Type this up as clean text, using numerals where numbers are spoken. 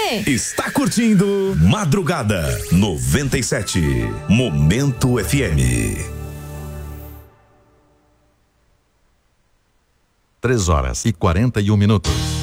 você. Está curtindo Madrugada 97, Momento FM. 3 horas e 41 minutos.